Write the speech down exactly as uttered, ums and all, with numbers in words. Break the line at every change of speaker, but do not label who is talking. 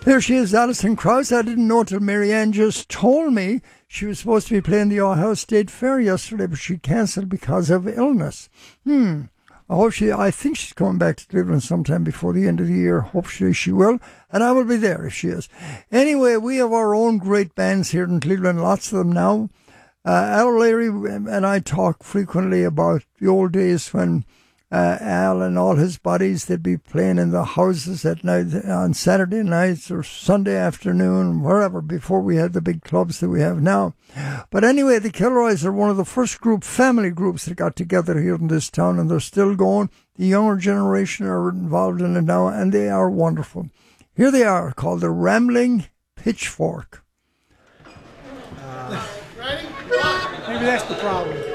There she is, Alison Krauss. I didn't know till Marianne just told me she was supposed to be playing the Ohio State Fair yesterday, but she cancelled because of illness. Hmm. I hope she, I think she's coming back to Cleveland sometime before the end of the year. Hopefully she will, and I will be there if she is. Anyway, we have our own great bands here in Cleveland, lots of them now. Uh, Al Larry and I talk frequently about the old days when uh, Al and all his buddies, they'd be playing in the houses at night, on Saturday nights or Sunday afternoon, wherever, before we had the big clubs that we have now. But anyway, the Kilroys are one of the first group, family groups that got together here in this town, and they're still going. The younger generation are involved in it now, and they are wonderful. Here they are, called the Rambling Pitchfork.
Uh, Maybe that's the problem.